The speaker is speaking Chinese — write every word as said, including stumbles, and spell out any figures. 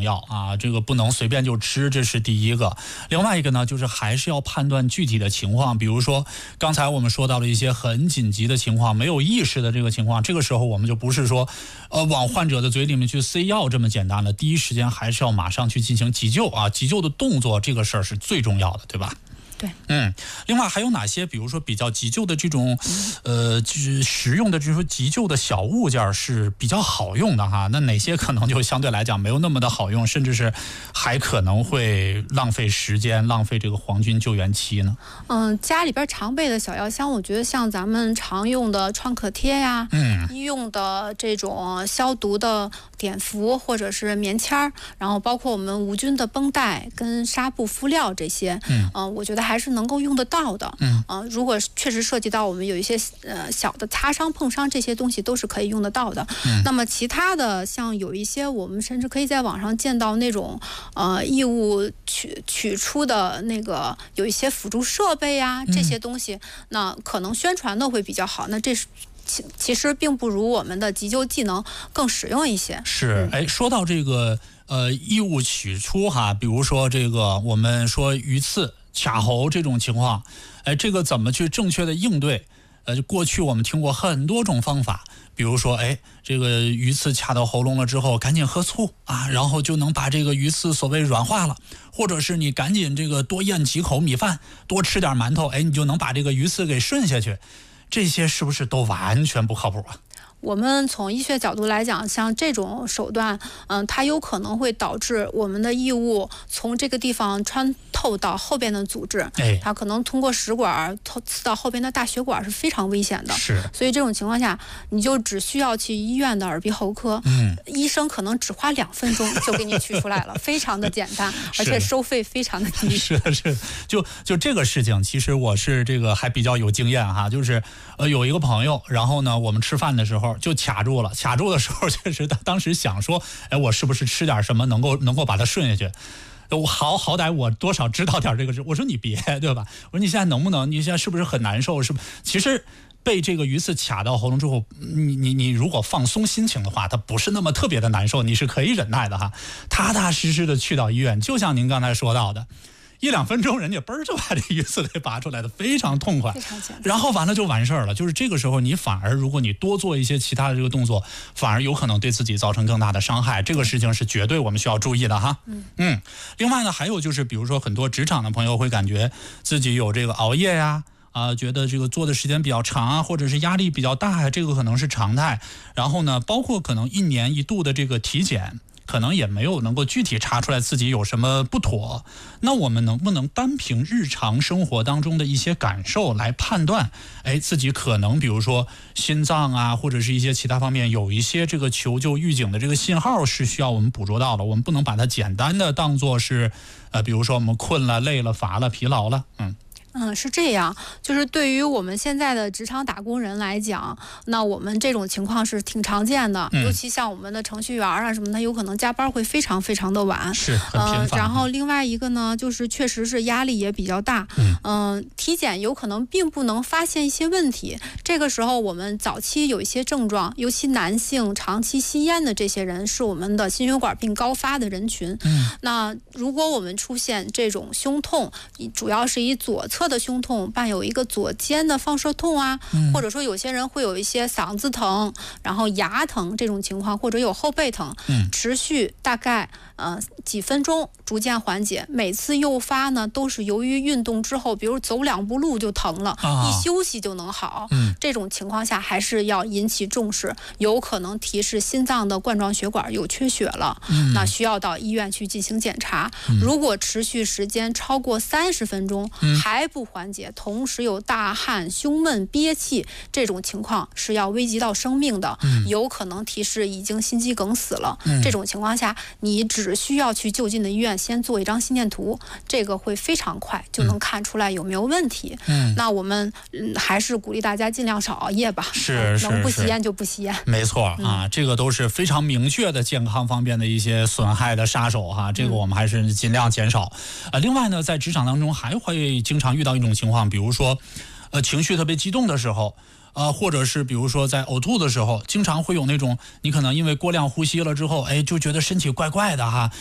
要啊，这个不能随便就吃，这是第一个。另外一个呢，就是还是要判断具体的情况，比如说刚才我们说到了一些很紧急的情况，没有意识的这个情况，这个时候我们就不是说呃往患者的嘴里面去塞药这么简单了，第一时间还是要马上去进行急救啊，急救的动作这个事儿是最重要的，对吧？ 对， 嗯，另外还有哪些，比如说比较急救的这种，呃，就是实用的，就是说急救的小物件是比较好用的哈？那哪些可能就相对来讲没有那么的好用，甚至是还可能会浪费时间、浪费这个黄金救援期呢？ 嗯，家里边常备的小药箱，我觉得像咱们常用的创可贴呀，嗯，医用的这种消毒的碘伏或者是棉签儿，然后包括我们无菌的绷带跟纱布敷料这些，嗯、呃，我觉得还是能够用得到的。嗯，呃，如果确实涉及到我们有一些呃小的擦伤、碰伤这些东西，都是可以用得到的。嗯，那么其他的像有一些我们甚至可以在网上见到那种呃异物取取出的那个有一些辅助设备呀、这些东西，嗯、那可能宣传的会比较好。那这是。其其实并不如我们的急救技能更实用一些。 是，哎，说到这个呃异物取出哈，比如说这个我们说鱼刺卡喉这种情况，哎，这个怎么去正确的应对？呃，过去我们听过很多种方法，比如说，哎，这个鱼刺卡到喉咙了之后，赶紧喝醋啊，然后就能把这个鱼刺所谓软化了，或者是你赶紧这个多咽几口米饭，多吃点馒头，哎，你就能把这个鱼刺给顺下去。这些是不是都完全不靠谱啊？ 我们从医学角度来讲，像这种手段，嗯，它有可能会导致我们的异物从这个地方穿透到后边的组织，哎，它可能通过食管透刺到后边的大血管，是非常危险的。 是， 所以这种情况下，你就只需要去医院的耳鼻喉科，嗯，医生可能只花两分钟就给你取出来了，非常的简单，而且收费非常的低。 是的，是的，就就这个事情，其实我是这个还比较有经验哈，就是呃有一个朋友，然后呢，我们吃饭的时候。就卡住了，卡住的时候确实他当时想说，哎，我是不是吃点什么能够能够把它顺下去？我好好歹我多少知道点这个事。我说你别，对吧？我说你现在能不能？你现在是不是很难受？是不？其实被这个鱼刺卡到喉咙之后，你你你如果放松心情的话，它不是那么特别的难受，你是可以忍耐的哈。踏踏实实的去到医院，就像您刚才说到的。一两分钟，人家嘣儿就把这鱼刺给拔出来的，非常痛快， 非常简单。 然后完了就完事儿了。就是这个时候，你反而如果你多做一些其他的这个动作，反而有可能对自己造成更大的伤害。这个事情是绝对我们需要注意的哈。嗯嗯。另外呢，还有就是，比如说很多职场的朋友会感觉自己有这个熬夜呀。啊、呃，觉得这个做的时间比较长啊，或者是压力比较大呀，这个可能是常态。然后呢，包括可能一年一度的这个体检。可能也没有能够具体查出来自己有什么不妥，那我们能不能单凭日常生活当中的一些感受来判断，哎，自己可能比如说心脏啊，或者是一些其他方面有一些这个求救预警的这个信号是需要我们捕捉到的，我们不能把它简单的当作是，呃，比如说我们困了、累了、乏了、疲劳了，嗯。 嗯，是这样，就是对于我们现在的职场打工人来讲，那我们这种情况是挺常见的，嗯、尤其像我们的程序员啊什么的，有可能加班会非常非常的晚， 是很频繁、 呃。然后另外一个呢，就是确实是压力也比较大，嗯、呃，体检有可能并不能发现一些问题。这个时候，我们早期有一些症状，尤其男性长期吸烟的这些人，是我们的心血管病高发的人群。嗯，那如果我们出现这种胸痛，主要是以左侧的胸痛伴有一个左肩的放射痛啊、嗯、或者说有些人会有一些嗓子疼，然后牙疼这种情况，或者有后背疼、嗯、持续大概呃几分钟逐渐缓解，每次诱发呢都是由于运动之后，比如走两步路就疼了、啊、一休息就能好、嗯、这种情况下还是要引起重视，有可能提示心脏的冠状血管有缺血了、嗯、那需要到医院去进行检查、嗯、如果持续时间超过三十分钟、嗯、还不缓解，同时有大汗、胸闷、憋气，这种情况是要危及到生命的、嗯、有可能提示已经心肌梗死了、嗯、这种情况下你只需要去就近的医院先做一张心电图，这个会非常快就能看出来有没有问题、嗯、那我们、嗯、还是鼓励大家尽量少熬夜吧， 是是能不吸烟就不吸烟， 没错啊、嗯，这个都是非常明确的健康方面的一些损害的杀手哈，这个我们还是尽量减少、嗯呃、另外呢，在职场当中还会经常遇到一种情况，比如说呃，情绪特别激动的时候，呃，或者是比如说在呕吐的时候，经常会有那种你可能因为过量呼吸了之后，哎，就觉得身体怪怪的哈，